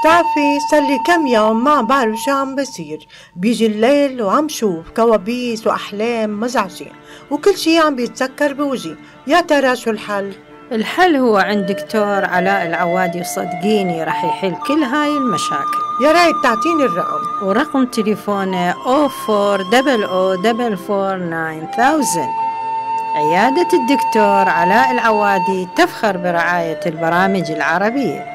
بتعرفي صار لي كم يوم ما بعرف شو عم بصير. بيجي الليل وعم شوف كوابيس وأحلام مزعجة، وكل شي عم بيتذكر بوجهي. يا ترى شو الحل؟ الحل هو عند دكتور علاء العوادي، وصدقيني رح يحل كل هاي المشاكل. يا ريت تعطيني الرقم. ورقم تليفونه 0400449000. عيادة الدكتور علاء العوادي تفخر برعاية البرامج العربية.